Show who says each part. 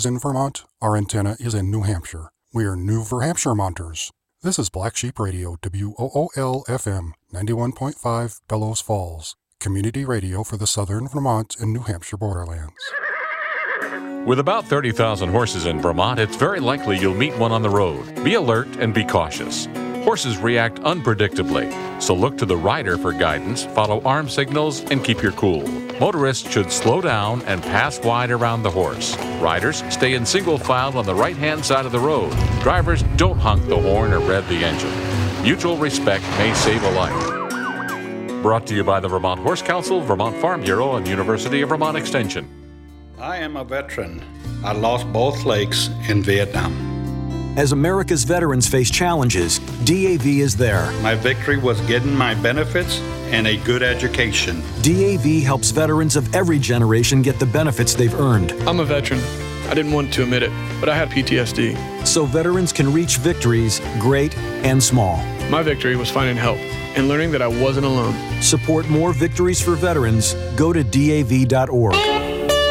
Speaker 1: horses in Vermont, our antenna is in New Hampshire. We are New Verhampshire-Monters. This is Black Sheep Radio, WOOL-FM, 91.5 Bellows Falls, community radio for the southern Vermont and New Hampshire borderlands.
Speaker 2: With about 30,000 horses in Vermont, it's very likely you'll meet one on the road. Be alert and be cautious. Horses react unpredictably, so look to the rider for guidance, follow arm signals, and keep your cool. Motorists should slow down and pass wide around the horse. Riders, stay in single file on the right-hand side of the road. Drivers, don't honk the horn or rev the engine. Mutual respect may save a life. Brought to you by the Vermont Horse Council, Vermont Farm Bureau, and University of Vermont Extension.
Speaker 3: I am a veteran. I lost both legs in Vietnam.
Speaker 4: As America's veterans face challenges, DAV is there.
Speaker 3: My victory was getting my benefits and a good education.
Speaker 4: DAV helps veterans of every generation get the benefits they've earned.
Speaker 5: I'm a veteran. I didn't want to admit it, but I had PTSD.
Speaker 4: So veterans can reach victories, great and small.
Speaker 5: My victory was finding help and learning that I wasn't alone.
Speaker 4: Support more victories for veterans. Go to DAV.org.